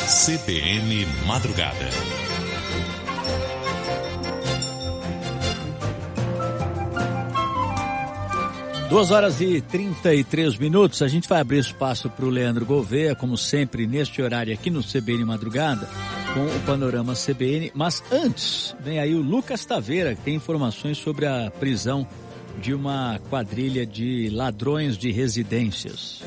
CBN Madrugada. Duas horas e 33 minutos. A gente vai abrir espaço para o Leandro Gouveia, como sempre, neste horário aqui no CBN Madrugada, com o Panorama CBN. Mas antes, vem aí o Lucas Taveira, que tem informações sobre a prisão de uma quadrilha de ladrões de residências.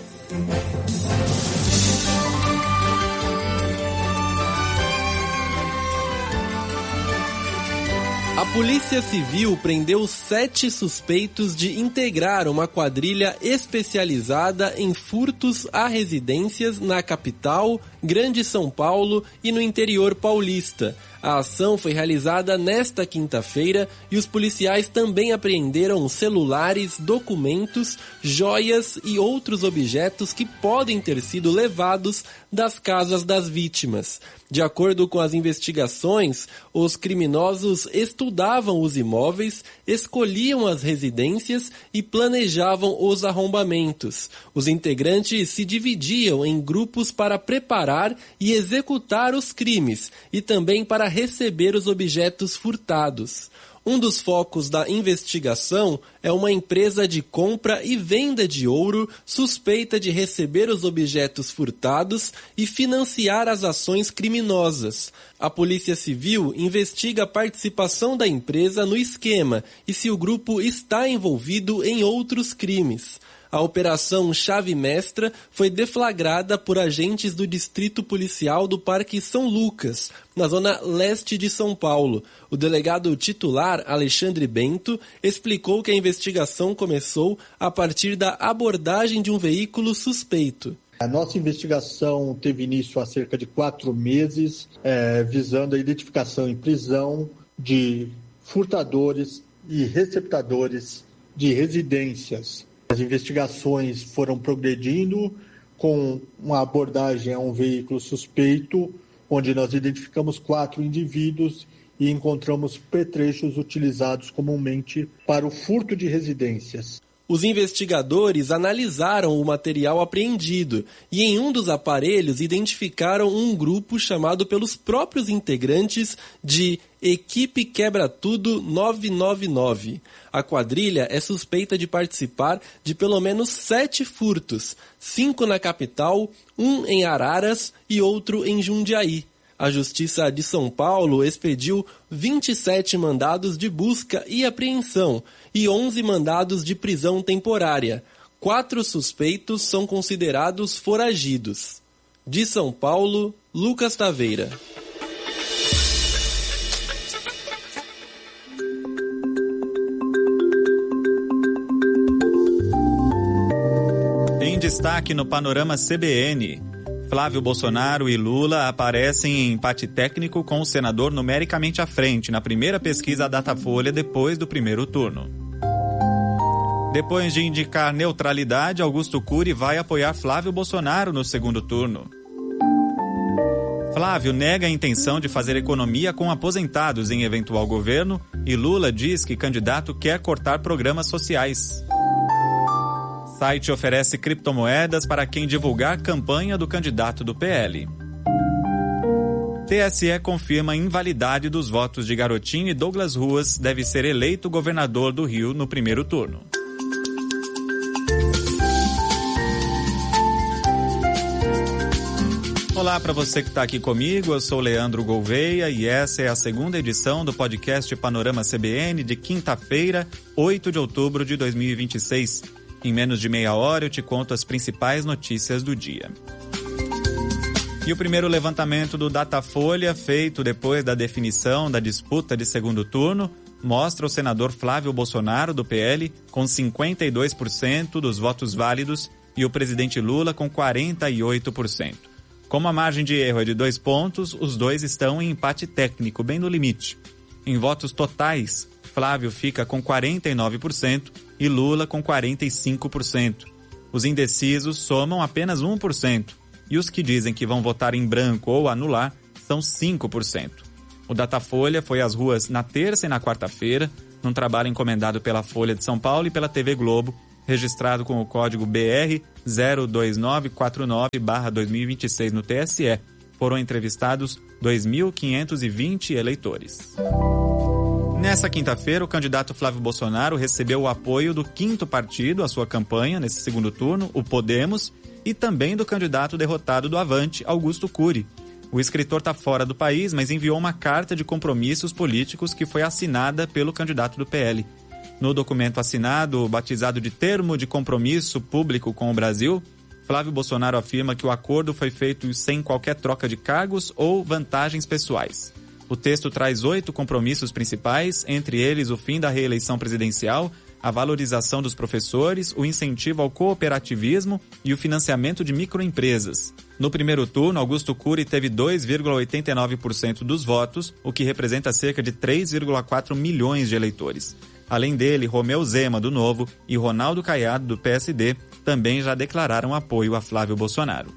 A Polícia Civil prendeu 7 suspeitos de integrar uma quadrilha especializada em furtos a residências na capital, Grande São Paulo e no interior paulista. A ação foi realizada nesta quinta-feira e os policiais também apreenderam celulares, documentos, joias e outros objetos que podem ter sido levados das casas das vítimas. De acordo com as investigações, os criminosos estudavam os imóveis, escolhiam as residências e planejavam os arrombamentos. Os integrantes se dividiam em grupos para preparar e executar os crimes e também para receber os objetos furtados. Um dos focos da investigação é uma empresa de compra e venda de ouro suspeita de receber os objetos furtados e financiar as ações criminosas. A Polícia Civil investiga a participação da empresa no esquema e se o grupo está envolvido em outros crimes. A Operação Chave Mestra foi deflagrada por agentes do Distrito Policial do Parque São Lucas, na zona leste de São Paulo. O delegado titular, Alexandre Bento, explicou que a investigação começou a partir da abordagem de um veículo suspeito. A nossa investigação teve início há cerca de 4 meses, visando a identificação e prisão de furtadores e receptadores de residências. As investigações foram progredindo com uma abordagem a um veículo suspeito, onde nós identificamos 4 indivíduos e encontramos petrechos utilizados comumente para o furto de residências. Os investigadores analisaram o material apreendido e em um dos aparelhos identificaram um grupo chamado pelos próprios integrantes de Equipe Quebra-Tudo 999. A quadrilha é suspeita de participar de pelo menos 7 furtos, 5 na capital, 1 em Araras e outro em Jundiaí. A Justiça de São Paulo expediu 27 mandados de busca e apreensão e 11 mandados de prisão temporária. 4 suspeitos são considerados foragidos. De São Paulo, Lucas Taveira. Em destaque no Panorama CBN, Flávio Bolsonaro e Lula aparecem em empate técnico com o senador numericamente à frente na primeira pesquisa Datafolha depois do primeiro turno. Depois de indicar neutralidade, Augusto Cury vai apoiar Flávio Bolsonaro no segundo turno. Flávio nega a intenção de fazer economia com aposentados em eventual governo e Lula diz que candidato quer cortar programas sociais. Site oferece criptomoedas para quem divulgar campanha do candidato do PL. TSE confirma a invalidade dos votos de Garotinho e Douglas Ruas deve ser eleito governador do Rio no primeiro turno. Olá para você que está aqui comigo, eu sou Leandro Gouveia e essa é a segunda edição do podcast Panorama CBN de quinta-feira, 8 de outubro de 2026. Em menos de meia hora eu te conto as principais notícias do dia. E o primeiro levantamento do Datafolha, feito depois da definição da disputa de segundo turno, mostra o senador Flávio Bolsonaro, do PL, com 52% dos votos válidos e o presidente Lula com 48%. Como a margem de erro é de 2 pontos, os dois estão em empate técnico, bem no limite. Em votos totais, Flávio fica com 49% e Lula com 45%. Os indecisos somam apenas 1%, e os que dizem que vão votar em branco ou anular são 5%. O Datafolha foi às ruas na terça e na quarta-feira, num trabalho encomendado pela Folha de São Paulo e pela TV Globo, registrado com o código BR 02949/2026 no TSE. Foram entrevistados 2.520 eleitores. Nessa quinta-feira, o candidato Flávio Bolsonaro recebeu o apoio do quinto partido à sua campanha, nesse segundo turno, o Podemos, e também do candidato derrotado do Avante, Augusto Cury. O escritor está fora do país, mas enviou uma carta de compromissos políticos que foi assinada pelo candidato do PL. No documento assinado, batizado de Termo de Compromisso Público com o Brasil, Flávio Bolsonaro afirma que o acordo foi feito sem qualquer troca de cargos ou vantagens pessoais. O texto traz 8 compromissos principais, entre eles o fim da reeleição presidencial, a valorização dos professores, o incentivo ao cooperativismo e o financiamento de microempresas. No primeiro turno, Augusto Cury teve 2,89% dos votos, o que representa cerca de 3,4 milhões de eleitores. Além dele, Romeu Zema, do Novo, e Ronaldo Caiado, do PSD, também já declararam apoio a Flávio Bolsonaro.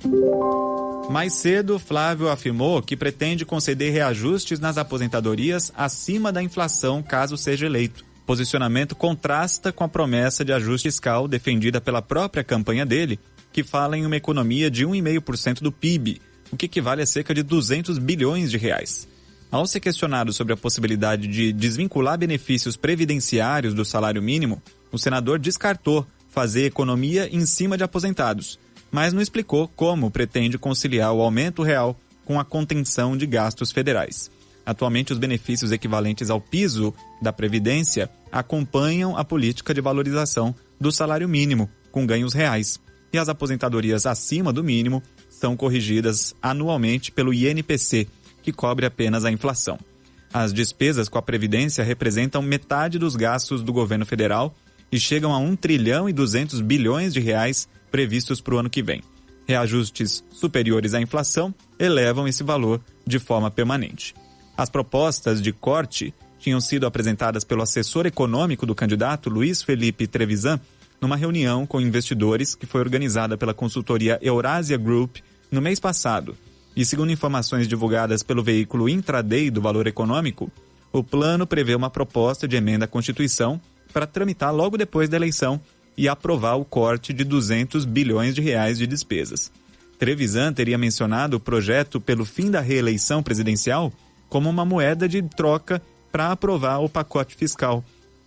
Mais cedo, Flávio afirmou que pretende conceder reajustes nas aposentadorias acima da inflação caso seja eleito. O posicionamento contrasta com a promessa de ajuste fiscal defendida pela própria campanha dele, que fala em uma economia de 1,5% do PIB, o que equivale a cerca de 200 bilhões de reais. Ao ser questionado sobre a possibilidade de desvincular benefícios previdenciários do salário mínimo, o senador descartou fazer economia em cima de aposentados, mas não explicou como pretende conciliar o aumento real com a contenção de gastos federais. Atualmente, os benefícios equivalentes ao piso da Previdência acompanham a política de valorização do salário mínimo, com ganhos reais, e as aposentadorias acima do mínimo são corrigidas anualmente pelo INPC, que cobre apenas a inflação. As despesas com a Previdência representam metade dos gastos do governo federal e chegam a 1 trilhão e 200 bilhões de reais previstos para o ano que vem. Reajustes superiores à inflação elevam esse valor de forma permanente. As propostas de corte tinham sido apresentadas pelo assessor econômico do candidato, Luiz Felipe Trevisan, numa reunião com investidores que foi organizada pela consultoria Eurasia Group no mês passado. E segundo informações divulgadas pelo veículo Intraday do Valor Econômico, o plano prevê uma proposta de emenda à Constituição para tramitar logo depois da eleição e aprovar o corte de 200 bilhões de reais de despesas. Trevisan teria mencionado o projeto pelo fim da reeleição presidencial como uma moeda de troca para aprovar o pacote fiscal,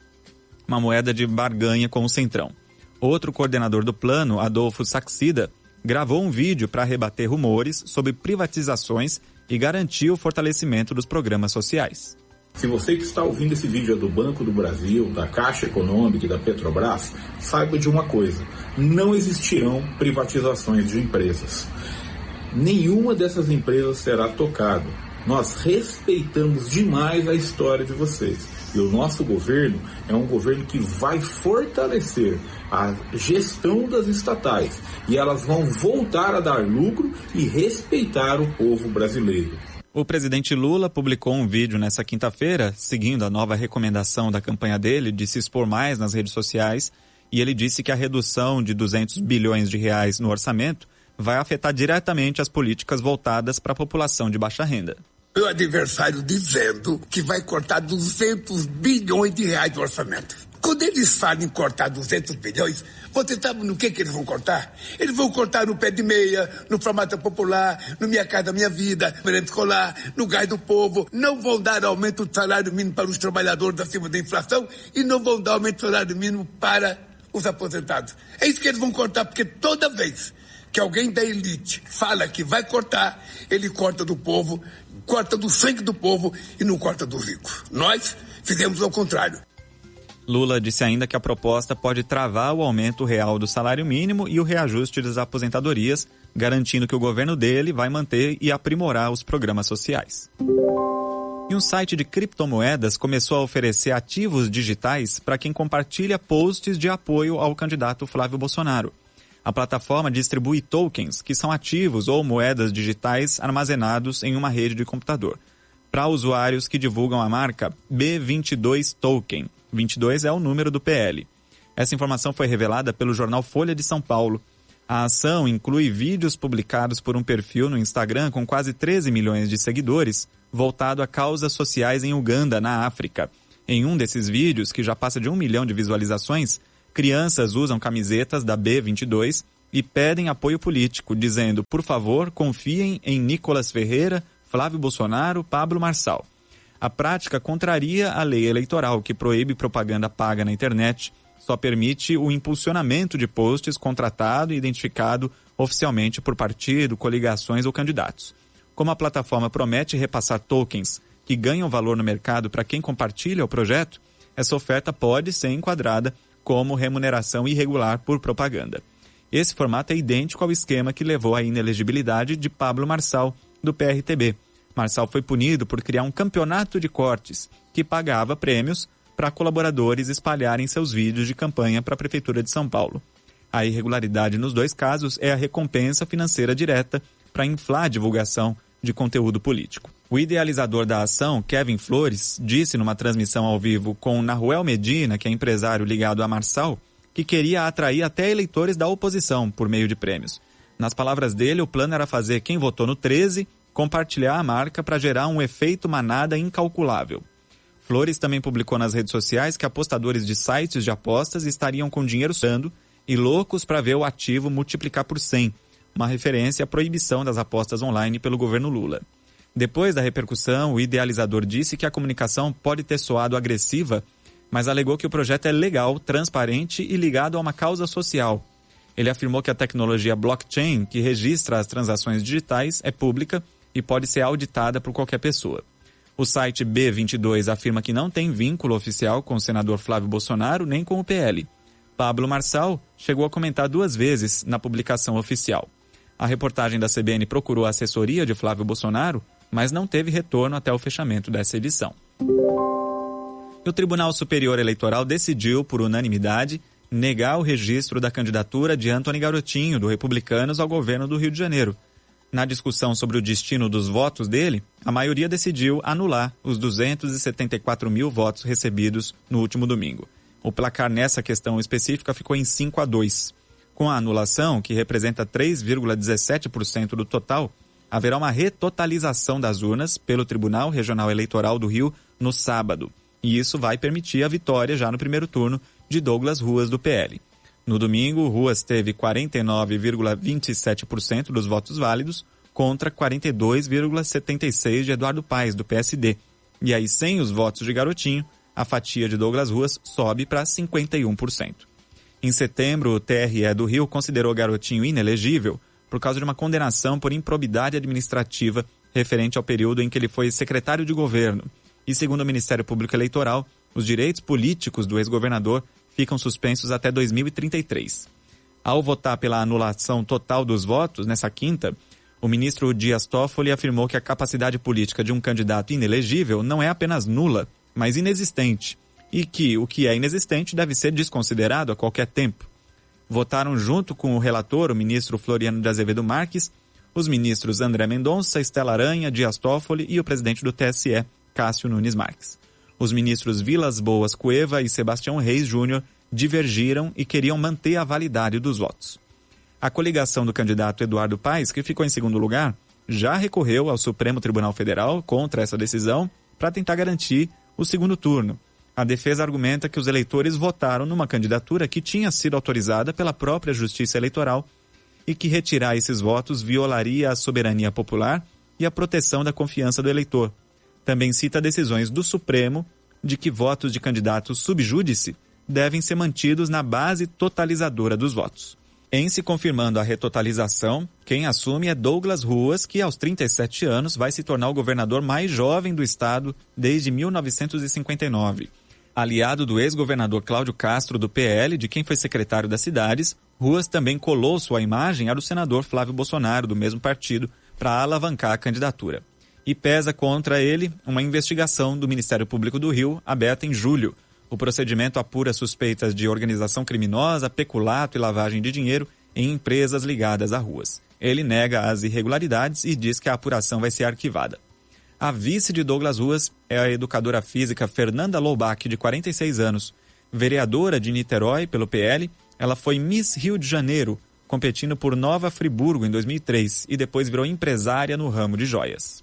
uma moeda de barganha com o Centrão. Outro coordenador do plano, Adolfo Saxida, gravou um vídeo para rebater rumores sobre privatizações e garantir o fortalecimento dos programas sociais. Se você que está ouvindo esse vídeo é do Banco do Brasil, da Caixa Econômica e da Petrobras, saiba de uma coisa: não existirão privatizações de empresas. Nenhuma dessas empresas será tocada. Nós respeitamos demais a história de vocês. E o nosso governo é um governo que vai fortalecer a gestão das estatais. E elas vão voltar a dar lucro e respeitar o povo brasileiro. O presidente Lula publicou um vídeo nessa quinta-feira, seguindo a nova recomendação da campanha dele de se expor mais nas redes sociais, e ele disse que a redução de 200 bilhões de reais no orçamento vai afetar diretamente as políticas voltadas para a população de baixa renda. Meu adversário dizendo que vai cortar 200 bilhões de reais do orçamento. Quando eles falam em cortar 200 bilhões, você sabe no que eles vão cortar? Eles vão cortar no pé de meia, no farmácia popular, no Minha Casa Minha Vida, no merenda escolar, no gás do povo. Não vão dar aumento do salário mínimo para os trabalhadores acima da inflação e não vão dar aumento do salário mínimo para os aposentados. É isso que eles vão cortar, porque toda vez que alguém da elite fala que vai cortar, ele corta do povo, corta do sangue do povo e não corta do rico. Nós fizemos ao contrário. Lula disse ainda que a proposta pode travar o aumento real do salário mínimo e o reajuste das aposentadorias, garantindo que o governo dele vai manter e aprimorar os programas sociais. E um site de criptomoedas começou a oferecer ativos digitais para quem compartilha posts de apoio ao candidato Flávio Bolsonaro. A plataforma distribui tokens, que são ativos ou moedas digitais armazenados em uma rede de computador, para usuários que divulgam a marca B22 Token. 22 é o número do PL. Essa informação foi revelada pelo jornal Folha de São Paulo. A ação inclui vídeos publicados por um perfil no Instagram com quase 13 milhões de seguidores, voltado a causas sociais em Uganda, na África. Em um desses vídeos, que já passa de 1 milhão de visualizações, crianças usam camisetas da B22 e pedem apoio político, dizendo, por favor, confiem em Nicolas Ferreira, Flávio Bolsonaro, Pablo Marçal. A prática contraria a lei eleitoral, que proíbe propaganda paga na internet, só permite o impulsionamento de posts contratado e identificado oficialmente por partido, coligações ou candidatos. Como a plataforma promete repassar tokens que ganham valor no mercado para quem compartilha o projeto, essa oferta pode ser enquadrada como remuneração irregular por propaganda. Esse formato é idêntico ao esquema que levou à inelegibilidade de Pablo Marçal, do PRTB. Marçal foi punido por criar um campeonato de cortes que pagava prêmios para colaboradores espalharem seus vídeos de campanha para a Prefeitura de São Paulo. A irregularidade nos dois casos é a recompensa financeira direta para inflar a divulgação de conteúdo político. O idealizador da ação, Kevin Flores, disse numa transmissão ao vivo com Nahuel Medina, que é empresário ligado a Marçal, que queria atrair até eleitores da oposição por meio de prêmios. Nas palavras dele, o plano era fazer quem votou no 13 compartilhar a marca para gerar um efeito manada incalculável. Flores também publicou nas redes sociais que apostadores de sites de apostas estariam com dinheiro sobrando e loucos para ver o ativo multiplicar por 100, uma referência à proibição das apostas online pelo governo Lula. Depois da repercussão, o idealizador disse que a comunicação pode ter soado agressiva, mas alegou que o projeto é legal, transparente e ligado a uma causa social. Ele afirmou que a tecnologia blockchain, que registra as transações digitais, é pública e pode ser auditada por qualquer pessoa. O site B22 afirma que não tem vínculo oficial com o senador Flávio Bolsonaro nem com o PL. Pablo Marçal chegou a comentar 2 vezes na publicação oficial. A reportagem da CBN procurou a assessoria de Flávio Bolsonaro, mas não teve retorno até o fechamento dessa edição. E o Tribunal Superior Eleitoral decidiu, por unanimidade, negar o registro da candidatura de Antony Garotinho, do Republicanos, ao governo do Rio de Janeiro. Na discussão sobre o destino dos votos dele, a maioria decidiu anular os 274 mil votos recebidos no último domingo. O placar nessa questão específica ficou em 5-2. Com a anulação, que representa 3,17% do total, haverá uma retotalização das urnas pelo Tribunal Regional Eleitoral do Rio no sábado. E isso vai permitir a vitória já no primeiro turno de Douglas Ruas, do PL. No domingo, Ruas teve 49,27% dos votos válidos contra 42,76% de Eduardo Paes, do PSD. E aí, sem os votos de Garotinho, a fatia de Douglas Ruas sobe para 51%. Em setembro, o TRE do Rio considerou Garotinho inelegível por causa de uma condenação por improbidade administrativa referente ao período em que ele foi secretário de governo. E, segundo o Ministério Público Eleitoral, os direitos políticos do ex-governador ficam suspensos até 2033. Ao votar pela anulação total dos votos, nessa quinta, o ministro Dias Toffoli afirmou que a capacidade política de um candidato inelegível não é apenas nula, mas inexistente, e que o que é inexistente deve ser desconsiderado a qualquer tempo. Votaram junto com o relator, o ministro Floriano de Azevedo Marques, os ministros André Mendonça, Estela Aranha, Dias Toffoli e o presidente do TSE, Cássio Nunes Marques. Os ministros Vilas Boas Cueva e Sebastião Reis Júnior divergiram e queriam manter a validade dos votos. A coligação do candidato Eduardo Paes, que ficou em segundo lugar, já recorreu ao Supremo Tribunal Federal contra essa decisão para tentar garantir o segundo turno. A defesa argumenta que os eleitores votaram numa candidatura que tinha sido autorizada pela própria Justiça Eleitoral e que retirar esses votos violaria a soberania popular e a proteção da confiança do eleitor. Também cita decisões do Supremo de que votos de candidatos sub júdice devem ser mantidos na base totalizadora dos votos. Em se confirmando a retotalização, quem assume é Douglas Ruas, que aos 37 anos vai se tornar o governador mais jovem do estado desde 1959. Aliado do ex-governador Cláudio Castro, do PL, de quem foi secretário das cidades, Ruas também colou sua imagem à do senador Flávio Bolsonaro, do mesmo partido, para alavancar a candidatura. E pesa contra ele uma investigação do Ministério Público do Rio, aberta em julho. O procedimento apura suspeitas de organização criminosa, peculato e lavagem de dinheiro em empresas ligadas a Ruas. Ele nega as irregularidades e diz que a apuração vai ser arquivada. A vice de Douglas Ruas é a educadora física Fernanda Loubach, de 46 anos. Vereadora de Niterói pelo PL, ela foi Miss Rio de Janeiro, competindo por Nova Friburgo em 2003 e depois virou empresária no ramo de joias.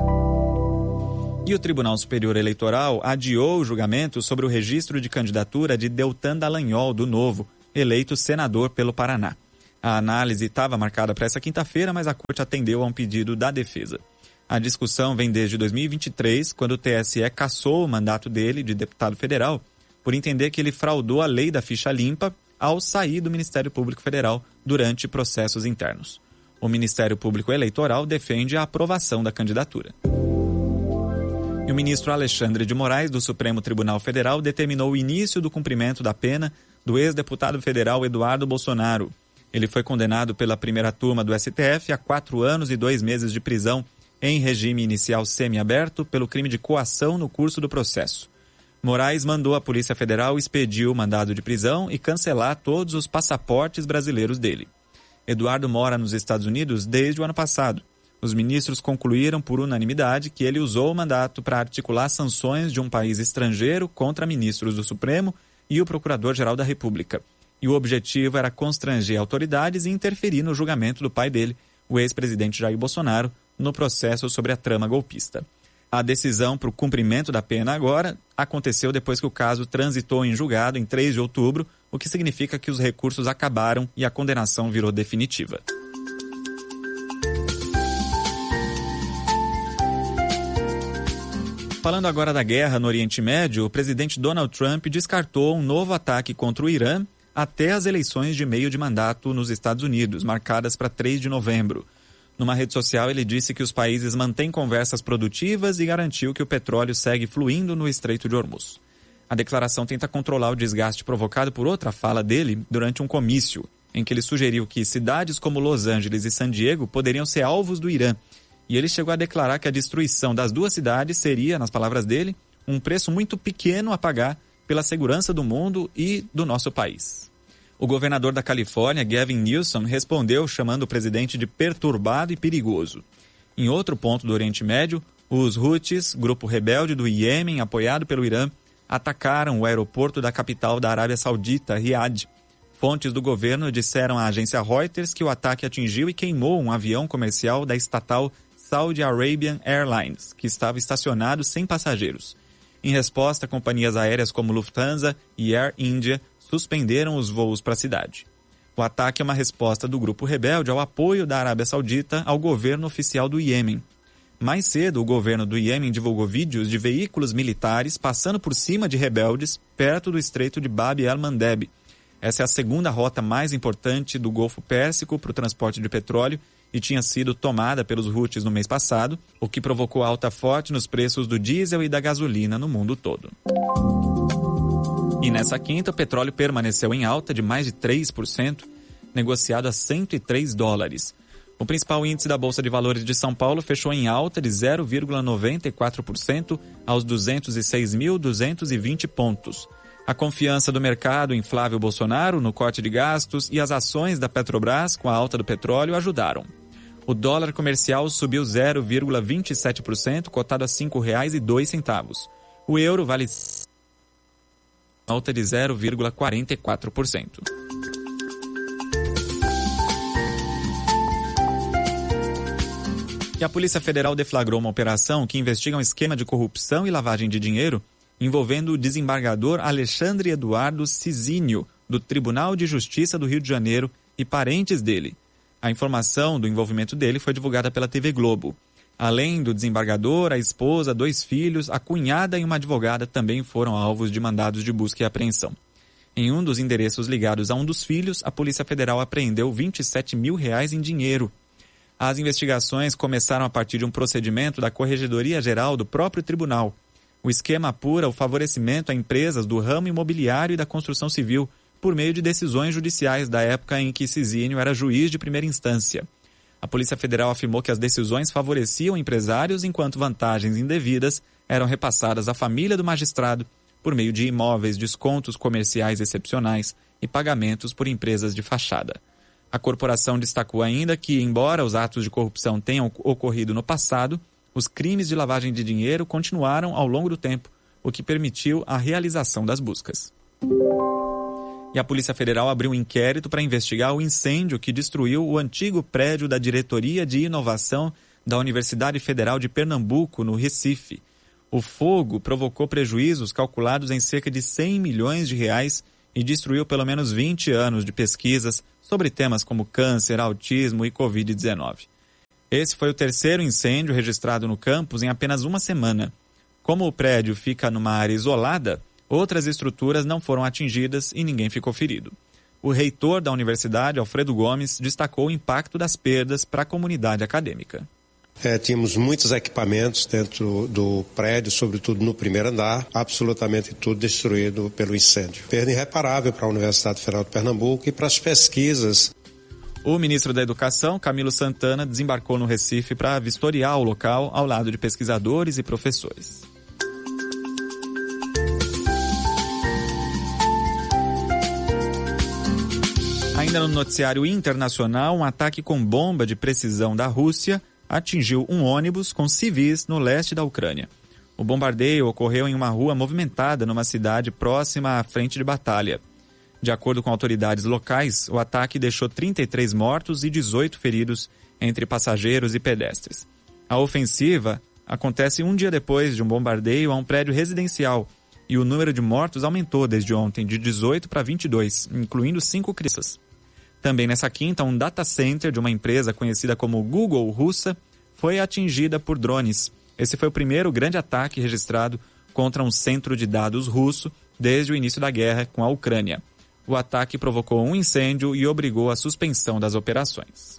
E o Tribunal Superior Eleitoral adiou o julgamento sobre o registro de candidatura de Deltan Dallagnol, do Novo, eleito senador pelo Paraná. A análise estava marcada para essa quinta-feira, mas a corte atendeu a um pedido da defesa. A discussão vem desde 2023, quando o TSE cassou o mandato dele de deputado federal por entender que ele fraudou a lei da ficha limpa ao sair do Ministério Público Federal durante processos internos. O Ministério Público Eleitoral defende a aprovação da candidatura. E o ministro Alexandre de Moraes, do Supremo Tribunal Federal, determinou o início do cumprimento da pena do ex-deputado federal Eduardo Bolsonaro. Ele foi condenado pela primeira turma do STF a 4 anos e 2 meses de prisão em regime inicial semiaberto pelo crime de coação no curso do processo. Moraes mandou a Polícia Federal expedir o mandado de prisão e cancelar todos os passaportes brasileiros dele. Eduardo mora nos Estados Unidos desde o ano passado. Os ministros concluíram por unanimidade que ele usou o mandato para articular sanções de um país estrangeiro contra ministros do Supremo e o Procurador-Geral da República. E o objetivo era constranger autoridades e interferir no julgamento do pai dele, o ex-presidente Jair Bolsonaro, no processo sobre a trama golpista. A decisão para o cumprimento da pena agora aconteceu depois que o caso transitou em julgado em 3 de outubro, o que significa que os recursos acabaram e a condenação virou definitiva. Falando agora da guerra no Oriente Médio, o presidente Donald Trump descartou um novo ataque contra o Irã até as eleições de meio de mandato nos Estados Unidos, marcadas para 3 de novembro. Numa rede social, ele disse que os países mantêm conversas produtivas e garantiu que o petróleo segue fluindo no Estreito de Hormuz. A declaração tenta controlar o desgaste provocado por outra fala dele durante um comício, em que ele sugeriu que cidades como Los Angeles e San Diego poderiam ser alvos do Irã. E ele chegou a declarar que a destruição das 2 cidades seria, nas palavras dele, um preço muito pequeno a pagar pela segurança do mundo e do nosso país. O governador da Califórnia, Gavin Newsom, respondeu chamando o presidente de perturbado e perigoso. Em outro ponto do Oriente Médio, os Houthis, grupo rebelde do Iêmen, apoiado pelo Irã, atacaram o aeroporto da capital da Arábia Saudita, Riad. Fontes do governo disseram à agência Reuters que o ataque atingiu e queimou um avião comercial da estatal Saudi Arabian Airlines, que estava estacionado sem passageiros. Em resposta, companhias aéreas como Lufthansa e Air India suspenderam os voos para a cidade. O ataque é uma resposta do grupo rebelde ao apoio da Arábia Saudita ao governo oficial do Iêmen. Mais cedo, o governo do Iêmen divulgou vídeos de veículos militares passando por cima de rebeldes perto do estreito de Bab el-Mandeb. Essa é a segunda rota mais importante do Golfo Pérsico para o transporte de petróleo e tinha sido tomada pelos Houthis no mês passado, o que provocou alta forte nos preços do diesel e da gasolina no mundo todo. E nessa quinta, o petróleo permaneceu em alta de mais de 3%, negociado a $103. O principal índice da Bolsa de Valores de São Paulo fechou em alta de 0,94% aos 206.220 pontos. A confiança do mercado em Flávio Bolsonaro no corte de gastos e as ações da Petrobras com a alta do petróleo ajudaram. O dólar comercial subiu 0,27%, cotado a R$ 5,02. O euro vale alta de 0,44%. E a Polícia Federal deflagrou uma operação que investiga um esquema de corrupção e lavagem de dinheiro envolvendo o desembargador Alexandre Eduardo Cizinho, do Tribunal de Justiça do Rio de Janeiro, e parentes dele. A informação do envolvimento dele foi divulgada pela TV Globo. Além do desembargador, a esposa, 2 filhos, a cunhada e uma advogada também foram alvos de mandados de busca e apreensão. Em um dos endereços ligados a um dos filhos, a Polícia Federal apreendeu R$27 mil em dinheiro. As investigações começaram a partir de um procedimento da Corregedoria Geral do próprio tribunal. O esquema apura o favorecimento a empresas do ramo imobiliário e da construção civil por meio de decisões judiciais da época em que Cizinho era juiz de primeira instância. A Polícia Federal afirmou que as decisões favoreciam empresários enquanto vantagens indevidas eram repassadas à família do magistrado por meio de imóveis, descontos comerciais excepcionais e pagamentos por empresas de fachada. A corporação destacou ainda que, embora os atos de corrupção tenham ocorrido no passado, os crimes de lavagem de dinheiro continuaram ao longo do tempo, o que permitiu a realização das buscas. E a Polícia Federal abriu um inquérito para investigar o incêndio que destruiu o antigo prédio da Diretoria de Inovação da Universidade Federal de Pernambuco, no Recife. O fogo provocou prejuízos calculados em cerca de R$100 milhões e destruiu pelo menos 20 anos de pesquisas sobre temas como câncer, autismo e Covid-19. Esse foi o terceiro incêndio registrado no campus em apenas uma semana. Como o prédio fica numa área isolada, outras estruturas não foram atingidas e ninguém ficou ferido. O reitor da universidade, Alfredo Gomes, destacou o impacto das perdas para a comunidade acadêmica. Tínhamos muitos equipamentos dentro do prédio, sobretudo no primeiro andar, absolutamente tudo destruído pelo incêndio. Perda irreparável para a Universidade Federal de Pernambuco e para as pesquisas. O ministro da Educação, Camilo Santana, desembarcou no Recife para vistoriar o local ao lado de pesquisadores e professores. Ainda no noticiário internacional, um ataque com bomba de precisão da Rússia atingiu um ônibus com civis no leste da Ucrânia. O bombardeio ocorreu em uma rua movimentada numa cidade próxima à frente de batalha. De acordo com autoridades locais, o ataque deixou 33 mortos e 18 feridos entre passageiros e pedestres. A ofensiva acontece um dia depois de um bombardeio a um prédio residencial e o número de mortos aumentou desde ontem de 18 para 22, incluindo 5 crianças. Também nessa quinta, um data center de uma empresa conhecida como Google russa foi atingida por drones. Esse foi o primeiro grande ataque registrado contra um centro de dados russo desde o início da guerra com a Ucrânia. O ataque provocou um incêndio e obrigou a suspensão das operações.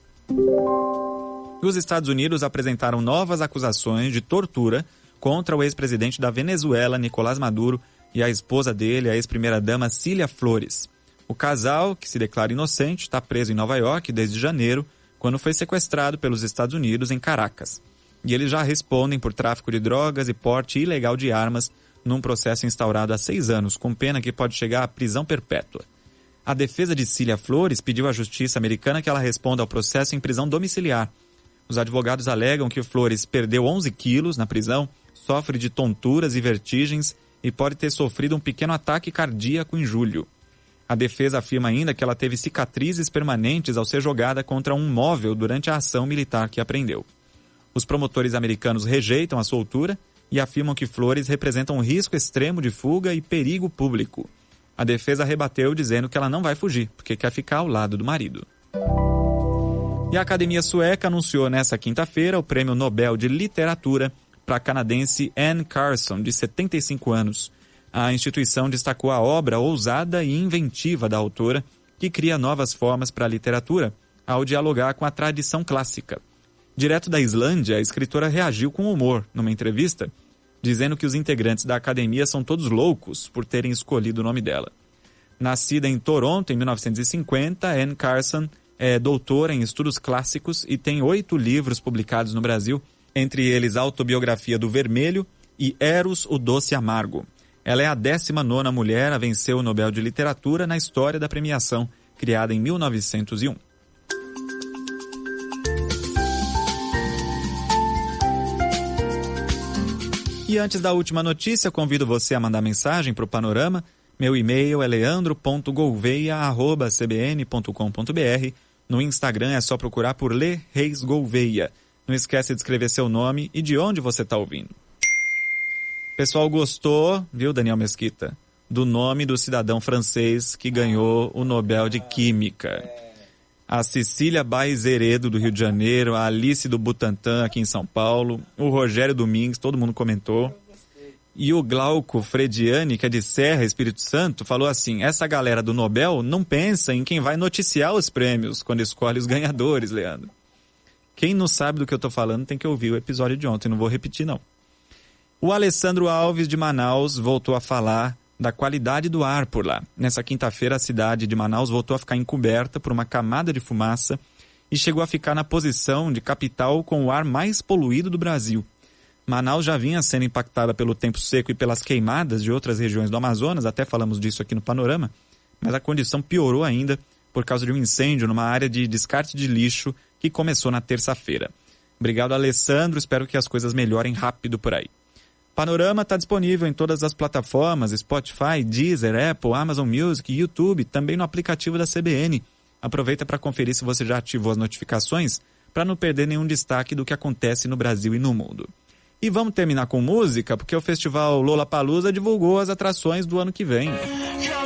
Os Estados Unidos apresentaram novas acusações de tortura contra o ex-presidente da Venezuela, Nicolás Maduro, e a esposa dele, a ex-primeira-dama Cília Flores. O casal, que se declara inocente, está preso em Nova York desde janeiro, quando foi sequestrado pelos Estados Unidos em Caracas. E eles já respondem por tráfico de drogas e porte ilegal de armas num processo instaurado há 6 anos, com pena que pode chegar à prisão perpétua. A defesa de Cília Flores pediu à justiça americana que ela responda ao processo em prisão domiciliar. Os advogados alegam que Flores perdeu 11 quilos na prisão, sofre de tonturas e vertigens e pode ter sofrido um pequeno ataque cardíaco em julho. A defesa afirma ainda que ela teve cicatrizes permanentes ao ser jogada contra um móvel durante a ação militar que apreendeu. Os promotores americanos rejeitam a soltura e afirmam que Flores representa um risco extremo de fuga e perigo público. A defesa rebateu dizendo que ela não vai fugir, porque quer ficar ao lado do marido. E a Academia Sueca anunciou nesta quinta-feira o Prêmio Nobel de Literatura para a canadense Anne Carson, de 75 anos. A instituição destacou a obra ousada e inventiva da autora, que cria novas formas para a literatura, ao dialogar com a tradição clássica. Direto da Islândia, a escritora reagiu com humor numa entrevista, dizendo que os integrantes da academia são todos loucos por terem escolhido o nome dela. Nascida em Toronto em 1950, Anne Carson é doutora em estudos clássicos e tem 8 livros publicados no Brasil, entre eles a Autobiografia do Vermelho e Eros, o Doce Amargo. Ela é a 19ª mulher a vencer o Nobel de Literatura na história da premiação, criada em 1901. E antes da última notícia, convido você a mandar mensagem para o Panorama. Meu e-mail é leandro.gouveia@cbn.com.br. No Instagram é só procurar por Lê Reis Gouveia. Não esquece de escrever seu nome e de onde você está ouvindo. O pessoal gostou, viu, Daniel Mesquita, do nome do cidadão francês que ganhou o Nobel de Química. A Cecília Baizeredo, do Rio de Janeiro, a Alice do Butantã, aqui em São Paulo, o Rogério Domingues, todo mundo comentou. E o Glauco Frediani, que é de Serra, Espírito Santo, falou assim: essa galera do Nobel não pensa em quem vai noticiar os prêmios quando escolhe os ganhadores, Leandro. Quem não sabe do que eu estou falando tem que ouvir o episódio de ontem, não vou repetir não. O Alessandro Alves, de Manaus, voltou a falar da qualidade do ar por lá. Nessa quinta-feira, a cidade de Manaus voltou a ficar encoberta por uma camada de fumaça e chegou a ficar na posição de capital com o ar mais poluído do Brasil. Manaus já vinha sendo impactada pelo tempo seco e pelas queimadas de outras regiões do Amazonas, até falamos disso aqui no Panorama, mas a condição piorou ainda por causa de um incêndio numa área de descarte de lixo que começou na terça-feira. Obrigado, Alessandro, espero que as coisas melhorem rápido por aí. Panorama está disponível em todas as plataformas, Spotify, Deezer, Apple, Amazon Music, YouTube, também no aplicativo da CBN. Aproveita para conferir se você já ativou as notificações para não perder nenhum destaque do que acontece no Brasil e no mundo. E vamos terminar com música, porque o festival Lollapalooza divulgou as atrações do ano que vem.